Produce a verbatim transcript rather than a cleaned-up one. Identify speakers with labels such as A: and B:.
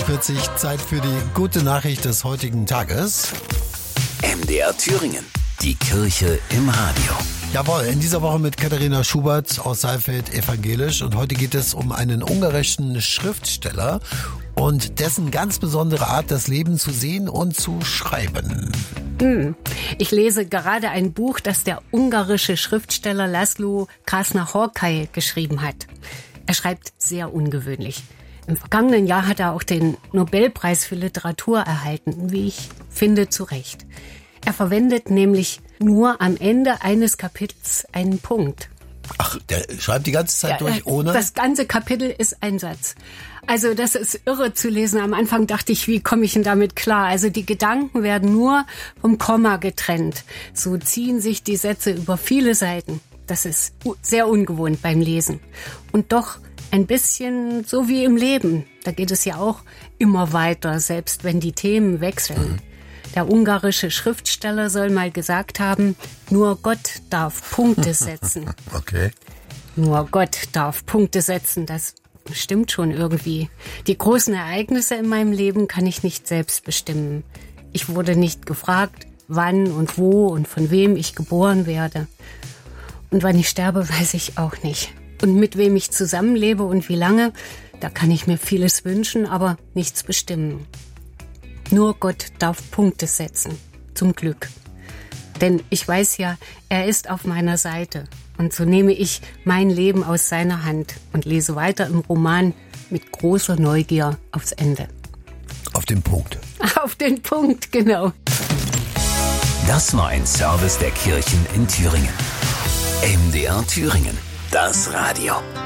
A: fünfundvierzig, Zeit für die gute Nachricht des heutigen Tages.
B: M D R Thüringen, die Kirche im Radio.
A: Jawohl, in dieser Woche mit Katharina Schubert aus Saalfeld evangelisch. Und heute geht es um einen ungarischen Schriftsteller und dessen ganz besondere Art, das Leben zu sehen und zu schreiben.
C: Ich lese gerade ein Buch, das der ungarische Schriftsteller László Krásna-Horkai geschrieben hat. Er schreibt sehr ungewöhnlich. Im vergangenen Jahr hat er auch den Nobelpreis für Literatur erhalten, wie ich finde, zu Recht. Er verwendet nämlich nur am Ende eines Kapitels einen Punkt.
A: Ach, der schreibt die ganze Zeit
C: Ja,
A: durch, ohne?
C: Das ganze Kapitel ist ein Satz. Also das ist irre zu lesen. Am Anfang dachte ich, wie komme ich denn damit klar? Also die Gedanken werden nur vom Komma getrennt. So ziehen sich die Sätze über viele Seiten. Das ist sehr ungewohnt beim Lesen. Und doch ein bisschen so wie im Leben. Da geht es ja auch immer weiter, selbst wenn die Themen wechseln. Mhm. Der ungarische Schriftsteller soll mal gesagt haben, nur Gott darf Punkte setzen.
A: Okay.
C: Nur Gott darf Punkte setzen, das stimmt schon irgendwie. Die großen Ereignisse in meinem Leben kann ich nicht selbst bestimmen. Ich wurde nicht gefragt, wann und wo und von wem ich geboren werde. Und wann ich sterbe, weiß ich auch nicht. Und mit wem ich zusammenlebe und wie lange, da kann ich mir vieles wünschen, aber nichts bestimmen. Nur Gott darf Punkte setzen, zum Glück. Denn ich weiß ja, er ist auf meiner Seite. Und so nehme ich mein Leben aus seiner Hand und lese weiter im Roman mit großer Neugier aufs Ende.
A: Auf den Punkt.
C: Auf den Punkt, genau.
B: Das war ein Service der Kirchen in Thüringen. M D R Thüringen, das Radio.